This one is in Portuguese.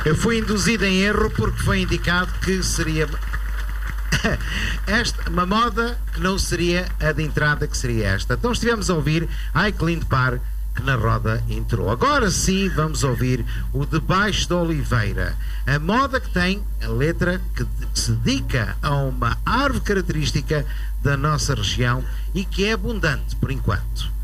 Eu fui induzido em erro porque foi indicado que seria uma moda que não seria a de entrada, que seria esta. Então estivemos a ouvir Ai que lindo par que na roda entrou. Agora sim vamos ouvir o Debaixo da Oliveira, a moda que tem a letra que se dedica a uma árvore característica da nossa região e que é abundante por enquanto.